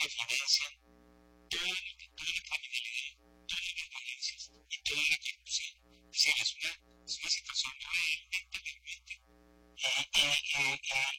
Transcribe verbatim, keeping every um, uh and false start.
que florencian toda la, toda la criminalidad, todas las violencias y toda la corrupción. Es decir, es una, es una situación realmente, realmente, y, y, y, y